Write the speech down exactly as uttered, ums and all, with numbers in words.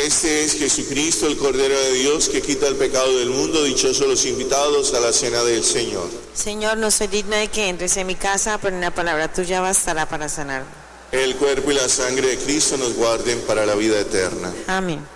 Este es Jesucristo, el Cordero de Dios, que quita el pecado del mundo. Dichosos los invitados a la cena del Señor. Señor, no soy digna de que entres en mi casa, pero una palabra tuya bastará para sanarme. El cuerpo y la sangre de Cristo nos guarden para la vida eterna. Amén.